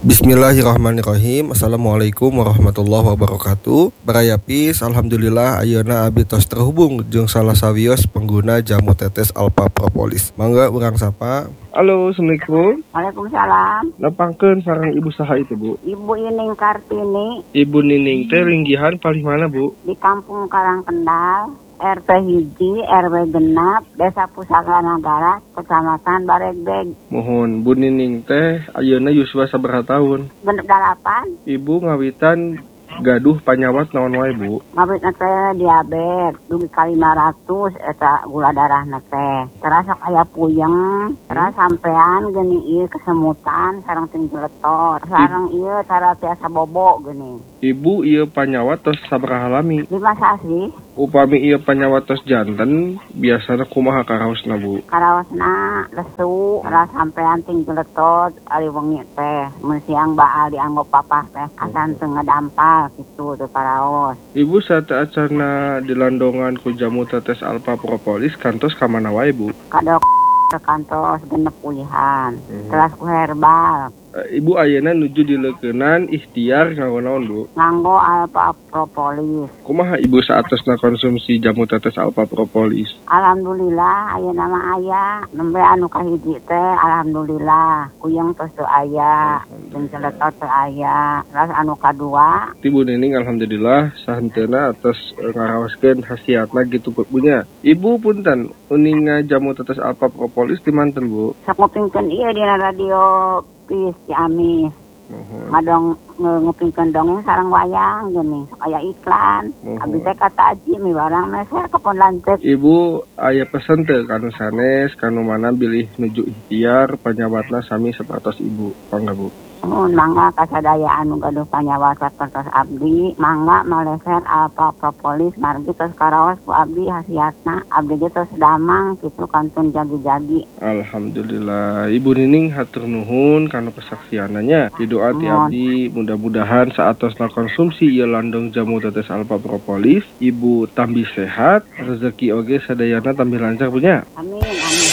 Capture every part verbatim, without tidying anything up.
Bismillahirrahmanirrahim. Assalamualaikum warahmatullahi wabarakatuh. Barayapis, alhamdulillah ayeuna abdi tos terhubung jeung salah sawios pengguna jamu tetes Alpha Propolis. Mangga urang sapa. Halo, assalamualaikum. Waalaikumsalam. Nepangkeun sareng ibu saha itu, Bu? Ibu Ining Kartini. Ibu Nining teh linggihan paling mana, Bu? Di Kampung Karangkendal, R T hiji, R W genap, Desa Pusaka Nagara, Kecamatan Baregbeg. Mohon Bu Nining teh ayeuna yuswa sabaraha taun? Genep dalapan. Ibu ngawitan gaduh panyawat naon wae, Bu? Ngabitna teh diabetes, dugi ka lima ratus eta gula darahna teh. Terasa aya puyeng, terus sampean geuning ieu kesemutan sareng tinggi letot. Sareng ieu cara tiasa bobo geuning. Ibu ieu panyawat tos sabaraha lami? Lima sasi. Upami ieu panyawat tos janten, biasana kumaha karaosna, Bu? Karaosna lesu, terus sampean tinggi letot ari wengi teh. Mun siang baal dianggo papah teh asan teu ngadampal kitu teu karaos. Ibu saat acarna dilandongan ku jamu tetes Alpha Propolis kantos ka mana wae, Bu? Kadok ke kantos genep pulihan. Hmm. Terus ku herbal. Ibu ayeuna nuju dileukeunnan ikhtiar nganggo naon, Bu? Nganggo Alpha Propolis. Kumaha Ibu saatosna konsumsi jamu tetes Alpha Propolis? Alhamdulillah ayeuna mah aya. Nembe anu kahiji teh alhamdulillah kuyeng tos teu aya, jeung celetot teu aya. Terus anu kadua, Ibu Nining alhamdulillah sahenteuna atas ngaraoskeun khasiatna gitu punya. Ibu punten uninga jamu tetes Alpha Propolis di manten, Bu? Sakupingkeun ieu dina radio Pis Ciamis. Mohon. Ngadong ngupingkeun dongeng sareng wayang geuning, sok aya iklan. Mohon. Abdi teh kata Aji mi barang meser kepon lanceuk. Ibu aya pesen teu kanu sanes kanu mana bilih nuju ikhtiar panyawatna sami sapertos Ibu. Pangga, Bu? Mun mangga kasadaya anu gaduh panyawat sapertos abdi, mangga maleser Alpha Propolis margi tos karaos ku abdi hasiatna. Abdi ge tos damang kitu kantun jagi-jagi. Alhamdulillah. Ibu Nining hatur nuhun kana pesaksiananya. Doa ti abdi mudah-mudahan saatosna konsumsi ieu landong jamu tetes Alpha Propolis, Ibu tambih sehat, rezeki oge sadayana tambih lancar punya. Amin, amin.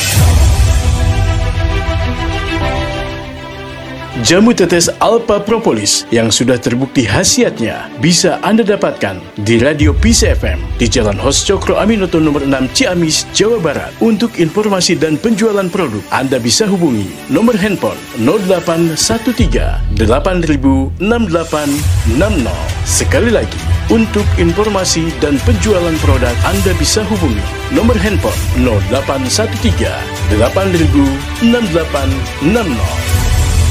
Jamu tetes Alpha Propolis yang sudah terbukti khasiatnya bisa Anda dapatkan di Radio Peace F M di Jalan Hos Cokro Aminoto nomor enam Ciamis, Jawa Barat. Untuk informasi dan penjualan produk, Anda bisa hubungi nomor handphone nol delapan satu tiga delapan nol enam delapan enam nol. Sekali lagi, untuk informasi dan penjualan produk, Anda bisa hubungi nomor handphone nol delapan satu tiga delapan nol enam delapan enam nol.